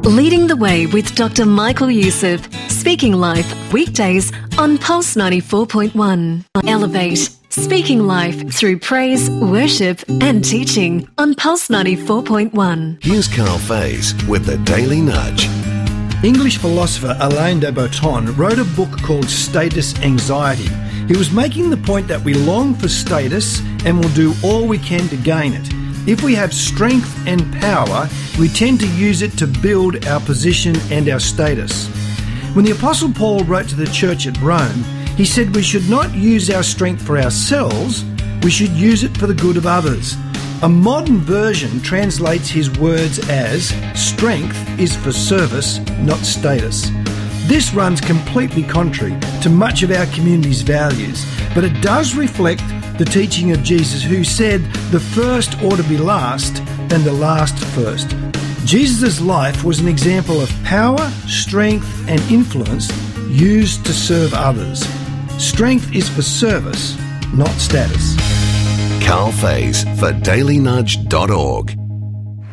Leading the Way with Dr. Michael Youssef. Speaking Life, weekdays on Pulse 94.1. Elevate. Speaking Life through praise, worship and teaching on Pulse 94.1. Here's Carl Faze with the Daily Nudge. English philosopher Alain de Botton wrote a book called Status Anxiety. He was making the point that we long for status and will do all we can to gain it. If we have strength and power, we tend to use it to build our position and our status. When the Apostle Paul wrote to the church at Rome, he said we should not use our strength for ourselves, we should use it for the good of others. A modern version translates his words as, strength is for service, not status. This runs completely contrary to much of our community's values, but it does reflect the teaching of Jesus, who said the first ought to be last and the last first. Jesus' life was an example of power, strength and influence used to serve others. Strength is for service, not status. Carl Faze for dailynudge.org.